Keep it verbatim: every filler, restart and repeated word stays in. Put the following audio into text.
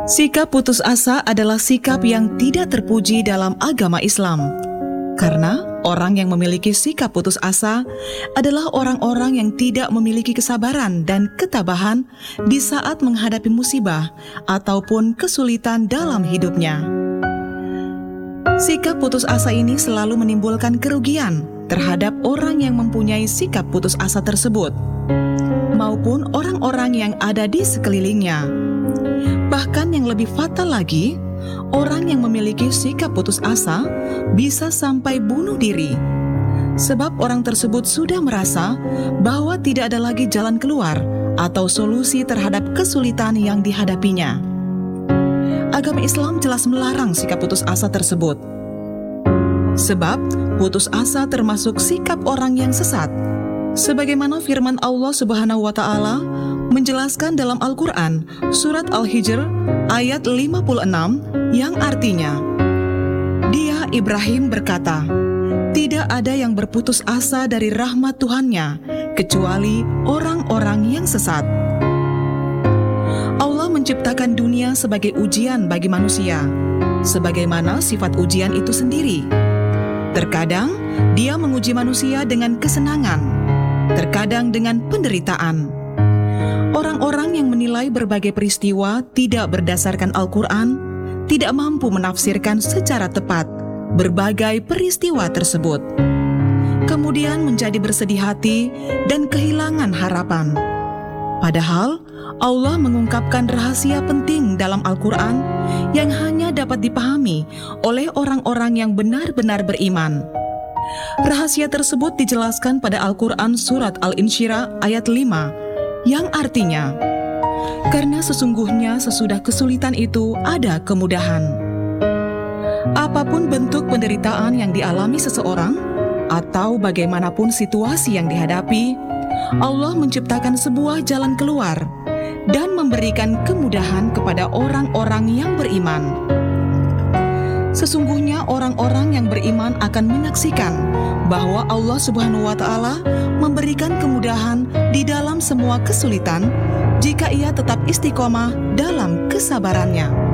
Sikap putus asa adalah sikap yang tidak terpuji dalam agama Islam. Karena orang yang memiliki sikap putus asa adalah orang-orang yang tidak memiliki kesabaran dan ketabahan di saat menghadapi musibah ataupun kesulitan dalam hidupnya. Sikap putus asa ini selalu menimbulkan kerugian terhadap orang yang mempunyai sikap putus asa tersebut, maupun orang-orang yang ada di sekelilingnya. Bahkan yang lebih fatal lagi, orang yang memiliki sikap putus asa bisa sampai bunuh diri, sebab orang tersebut sudah merasa bahwa tidak ada lagi jalan keluar atau solusi terhadap kesulitan yang dihadapinya. Agama Islam jelas melarang sikap putus asa tersebut, sebab putus asa termasuk sikap orang yang sesat, sebagaimana firman Allah Subhanahu wa Ta'ala menjelaskan dalam Al-Quran surat Al-Hijr ayat lima puluh enam yang artinya, Dia Ibrahim berkata, tidak ada yang berputus asa dari rahmat Tuhannya kecuali orang-orang yang sesat. Allah menciptakan dunia sebagai ujian bagi manusia, sebagaimana sifat ujian itu sendiri. Terkadang Dia menguji manusia dengan kesenangan, terkadang dengan penderitaan. Orang-orang yang menilai berbagai peristiwa tidak berdasarkan Al-Quran tidak mampu menafsirkan secara tepat berbagai peristiwa tersebut, kemudian menjadi bersedih hati dan kehilangan harapan. Padahal Allah mengungkapkan rahasia penting dalam Al-Quran yang hanya dapat dipahami oleh orang-orang yang benar-benar beriman. Rahasia tersebut dijelaskan pada Al-Quran surat Al-Insyirah ayat lima, yang artinya, karena sesungguhnya sesudah kesulitan itu ada kemudahan. Apapun bentuk penderitaan yang dialami seseorang, atau bagaimanapun situasi yang dihadapi, Allah menciptakan sebuah jalan keluar dan memberikan kemudahan kepada orang-orang yang beriman. Sesungguhnya orang-orang yang beriman akan menyaksikan bahwa Allah Subhanahu wa Ta'ala memberikan kemudahan di dalam semua kesulitan jika ia tetap istiqomah dalam kesabarannya.